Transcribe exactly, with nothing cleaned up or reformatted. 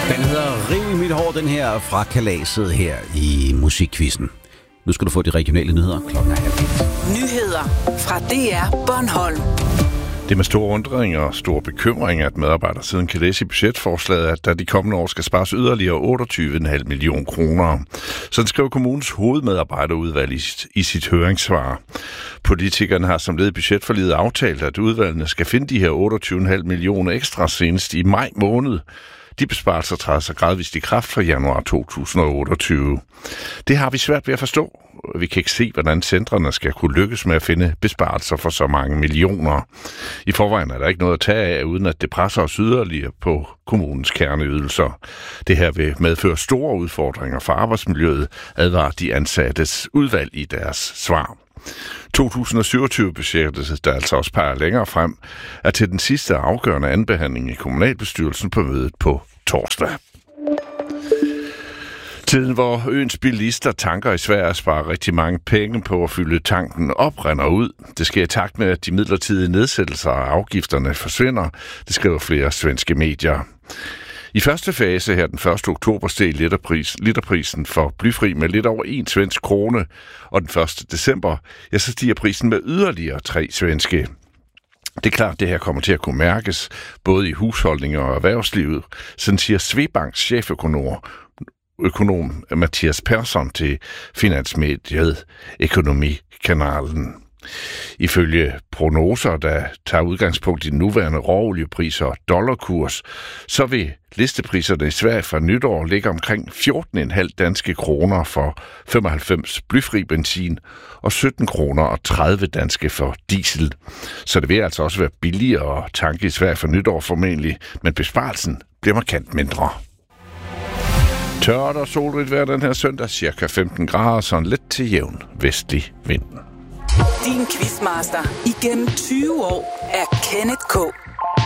Den hedder Riv i mit hår, den her fra kalaset her i Musikquizzen. Nu skal du få de regionale nyheder klokken er halv et. Nyheder fra D R Bornholm. Det er med store undringer og store bekymringer, at medarbejdere siden kan læse i budgetforslaget, at der de kommende år skal spares yderligere otteogtyve komma fem millioner kroner. Sådan skrev kommunens hovedmedarbejderudvalg i, i sit høringssvar. Politikerne har som led i budgetforliget aftalt, at udvalgene skal finde de her otteogtyve komma fem millioner ekstra senest i maj måned. De besparelser træder sig gradvist i kraft fra januar to tusind og otteogtyve. Det har vi svært ved at forstå. Vi kan ikke se, hvordan centrene skal kunne lykkes med at finde besparelser for så mange millioner. I forvejen er der ikke noget at tage af, uden at det presser os yderligere på kommunens kerneydelser. Det her vil medføre store udfordringer for arbejdsmiljøet, advarer de ansattes udvalg i deres svar. to tusind og syvogtyve-budgettet, der altså også peger længere frem, er til den sidste afgørende anbehandling i kommunalbestyrelsen på mødet på torsdag. Tiden, hvor øens bilister tanker i Sverige sparer rigtig mange penge på at fylde tanken op, render ud. Det sker i takt med, at de midlertidige nedsættelser af afgifterne forsvinder, det skriver flere svenske medier. I første fase her den første oktober steg literpris, literprisen for blyfri med lidt over en svensk krone, og den første december, ja, så stiger prisen med yderligere tre svenske. Det er klart, at det her kommer til at kunne mærkes, både i husholdninger og erhvervslivet, sådan siger Svebanks cheføkonom økonom Mathias Persson til finansmediet Økonomikanalen. Ifølge prognoser, der tager udgangspunkt i den nuværende råoliepriser og dollarkurs, så vil listepriserne i Sverige fra nytår ligge omkring fjorten komma fem danske kroner for femoghalvfems blyfri benzin og sytten kroner og tredive danske for diesel. Så det vil altså også være billigere at tanke i Sverige for nytår formentlig, men besparelsen bliver markant mindre. Tørt og solrigt vejr den her søndag, cirka femten grader, så en let til jævn vestlig vind. Din quizmaster igennem tyve år er Kenneth K.